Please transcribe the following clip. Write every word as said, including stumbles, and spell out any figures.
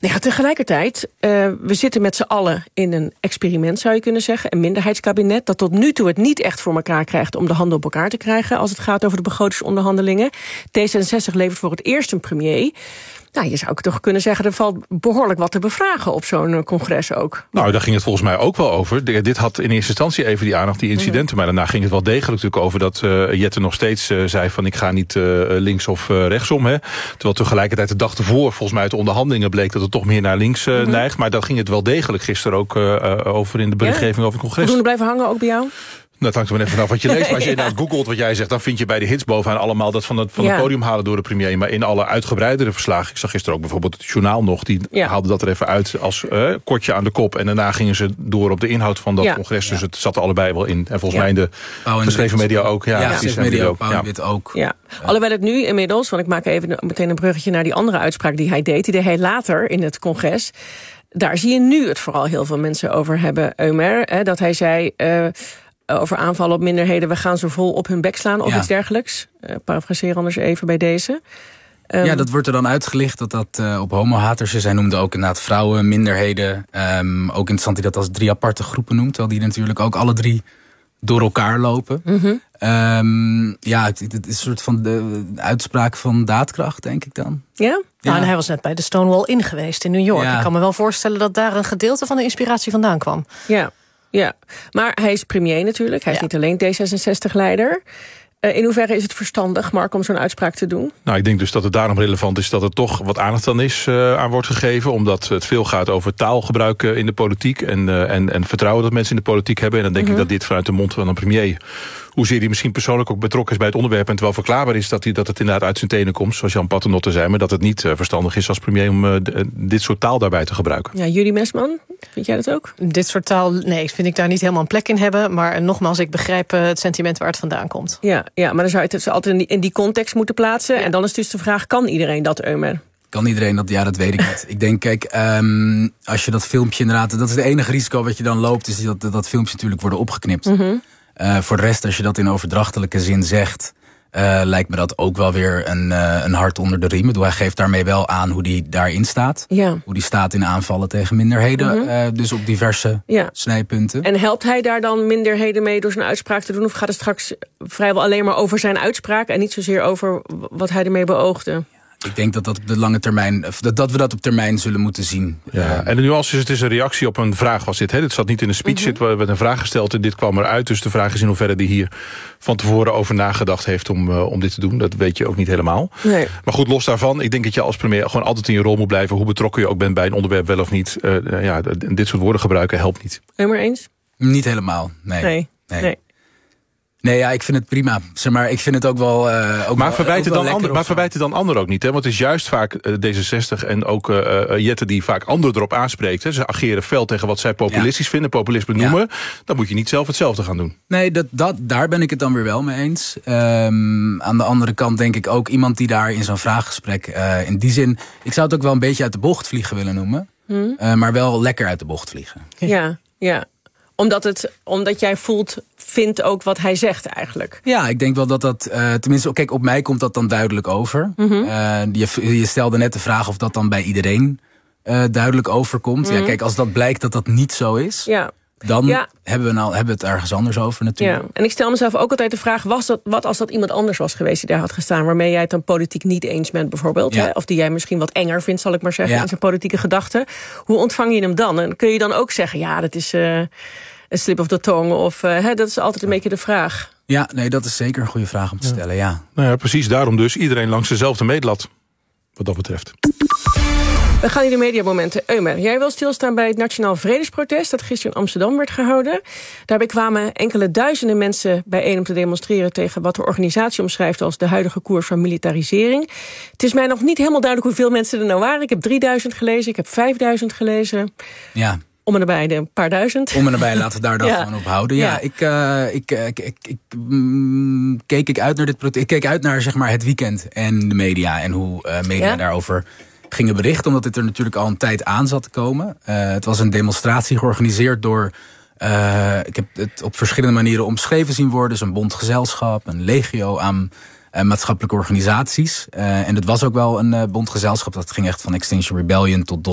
Ja, tegelijkertijd, uh, we zitten met z'n allen in een experiment, zou je kunnen zeggen. Een minderheidskabinet dat tot nu toe het niet echt voor elkaar krijgt om de handen op elkaar te krijgen als het gaat over de begrotingsonderhandelingen. D zesenzestig levert voor het eerst een premier. Nou, je zou ook toch kunnen zeggen, er valt behoorlijk wat te bevragen op zo'n congres ook. Nou, daar ging het volgens mij ook wel over. De, dit had in eerste instantie even die aandacht, die incidenten. Mm-hmm. Maar daarna ging het wel degelijk natuurlijk over dat uh, Jette nog steeds uh, zei van ik ga niet uh, links of uh, rechtsom. Hè. Terwijl tegelijkertijd de dag ervoor, volgens mij uit de onderhandelingen bleek dat het toch meer naar links uh, mm-hmm. neigt. Maar daar ging het wel degelijk gisteren ook uh, uh, over in de berichtgeving ja? over het congres. Voldoende blijven hangen ook bij jou? Dat hangt er maar net vanaf wat je leest. Maar als je inderdaad googelt wat jij zegt, dan vind je bij de hits bovenaan allemaal dat van het, van het ja. podium halen door de premier. Maar in alle uitgebreidere verslagen, ik zag gisteren ook bijvoorbeeld het journaal nog, die ja. haalde dat er even uit als uh, kortje aan de kop. En daarna gingen ze door op de inhoud van dat ja. congres. Dus ja. het zat er allebei wel in. En volgens ja. mij in de geschreven media ook. Ja, ja geschreven media ook. Pauw en Wit ook. Ja. Ja. Alhoewel het nu inmiddels, want ik maak even meteen een bruggetje naar die andere uitspraak die hij deed. Die deed hij later in het congres. Daar zie je nu het vooral heel veel mensen over hebben, Ömer. Hè, dat hij zei Uh, over aanvallen op minderheden, we gaan ze vol op hun bek slaan of ja. iets dergelijks. Uh, parafraseer anders even bij deze. Um, ja, dat wordt er dan uitgelicht dat dat uh, op homohaters is. Hij noemde ook inderdaad vrouwen, minderheden. Um, ook interessant dat hij dat als drie aparte groepen noemt. Terwijl die natuurlijk ook alle drie door elkaar lopen. Mm-hmm. Um, ja, het, het is een soort van de uitspraak van daadkracht, denk ik dan. Ja? Ja, nou, en hij was net bij de Stonewall Inn geweest in New York. Ja. Ik kan me wel voorstellen dat daar een gedeelte van de inspiratie vandaan kwam. Ja. Ja, maar hij is premier natuurlijk. Hij is ja. niet alleen D zesenzestig-leider. Uh, in hoeverre is het verstandig, Mark, om zo'n uitspraak te doen? Nou, ik denk dus dat het daarom relevant is dat er toch wat aandacht aan is uh, aan wordt gegeven. Omdat het veel gaat over taalgebruik in de politiek en, uh, en, en vertrouwen dat mensen in de politiek hebben. En dan denk mm-hmm. ik dat dit vanuit de mond van een premier, hoezeer hij misschien persoonlijk ook betrokken is bij het onderwerp en terwijl verklaarbaar is dat, hij, dat het inderdaad uit zijn tenen komt, zoals Jan Paternotte zei, maar dat het niet uh, verstandig is als premier om uh, d- dit soort taal daarbij te gebruiken. Ja, Judy Mesman, vind jij dat ook? Dit soort taal, nee, vind ik daar niet helemaal een plek in hebben, maar nogmaals, ik begrijp uh, het sentiment waar het vandaan komt. Ja, ja, maar dan zou je het altijd in die, in die context moeten plaatsen ja. en dan is dus de vraag, kan iedereen dat, Ömer? Kan iedereen dat? Ja, dat weet ik niet. Ik denk, kijk, um, als je dat filmpje inderdaad, dat is het enige risico wat je dan loopt, is dat dat filmpje natuurlijk worden opgeknipt. Mm-hmm. Uh, voor de rest, als je dat in overdrachtelijke zin zegt, uh, lijkt me dat ook wel weer een, uh, een hart onder de riem. Hij geeft daarmee wel aan hoe die daarin staat. Ja. Hoe die staat in aanvallen tegen minderheden. Mm-hmm. Uh, dus op diverse ja. snijpunten. En helpt hij daar dan minderheden mee door zijn uitspraak te doen? Of gaat het straks vrijwel alleen maar over zijn uitspraak en niet zozeer over wat hij ermee beoogde? Ik denk dat, dat, op de lange termijn, dat, dat we dat op termijn zullen moeten zien. Ja, en de nuance is, het is een reactie op een vraag was dit. Hè? Dit zat niet in een speech, mm-hmm. er werd een vraag gesteld en dit kwam eruit. Dus de vraag is in hoeverre die hier van tevoren over nagedacht heeft om, uh, om dit te doen. Dat weet je ook niet helemaal. Nee. Maar goed, los daarvan, ik denk dat je als premier gewoon altijd in je rol moet blijven. Hoe betrokken je ook bent bij een onderwerp wel of niet. Uh, uh, ja, dit soort woorden gebruiken helpt niet. Helemaal eens? Niet helemaal, nee. Nee, nee. nee. Nee, ja, ik vind het prima. Zeg maar, ik vind het ook wel. Uh, ook maar verwijten dan, ander, maar verwijten dan anderen ook niet, hè? Want het is juist vaak uh, D zesenzestig en ook uh, Jette die vaak anderen erop aanspreekt. Hè? Ze ageren fel tegen wat zij populistisch ja. vinden, populisme noemen. Ja. Dan moet je niet zelf hetzelfde gaan doen. Nee, dat, dat, daar ben ik het dan weer wel mee eens. Um, aan de andere kant denk ik ook iemand die daar in zo'n vraaggesprek, uh, in die zin, ik zou het ook wel een beetje uit de bocht vliegen willen noemen, hmm. uh, maar wel lekker uit de bocht vliegen. Ja, ja. Omdat, het, omdat jij voelt, vindt ook wat hij zegt eigenlijk. Ja, ik denk wel dat dat, uh, tenminste, kijk, op mij komt dat dan duidelijk over. Mm-hmm. Uh, je, je stelde net de vraag of dat dan bij iedereen uh, duidelijk overkomt. Mm-hmm. Ja, kijk, als dat blijkt dat dat niet zo is, ja. dan ja. hebben, we nou, hebben we het ergens anders over natuurlijk. Ja. En ik stel mezelf ook altijd de vraag, was dat, wat als dat iemand anders was geweest die daar had gestaan, waarmee jij het dan politiek niet eens bent bijvoorbeeld, ja. hè? Of die jij misschien wat enger vindt, zal ik maar zeggen, ja. in zijn politieke gedachten. Hoe ontvang je hem dan? En kun je dan ook zeggen, ja, dat is Uh, een slip of the tongue, of uh, hè, dat is altijd een beetje de vraag. Ja, nee, dat is zeker een goede vraag om te stellen, ja. ja. Nou ja, precies daarom dus. Iedereen langs dezelfde meetlat, wat dat betreft. We gaan hier de mediamomenten. Ömer, jij wil stilstaan bij het Nationaal Vredesprotest dat gisteren in Amsterdam werd gehouden. Daarbij kwamen enkele duizenden mensen bijeen om te demonstreren tegen wat de organisatie omschrijft als de huidige koers van militarisering. Het is mij nog niet helemaal duidelijk hoeveel mensen er nou waren. Ik heb drieduizend gelezen, ik heb vijfduizend gelezen. Ja. Om en nabij de een paar duizend. Om en nabij, laten we daar dan ja. gewoon op houden. Ja, ja. Ik, uh, ik, ik, ik, ik mm, keek ik uit naar dit protest. Ik keek uit naar zeg maar het weekend en de media en hoe uh, media ja. daarover gingen berichten, omdat dit er natuurlijk al een tijd aan zat te komen. Uh, het was een demonstratie georganiseerd door, uh, ik heb het op verschillende manieren omschreven zien worden, dus een bondgezelschap, een legio aan uh, maatschappelijke organisaties. Uh, en het was ook wel een uh, bondgezelschap, dat ging echt van Extinction Rebellion tot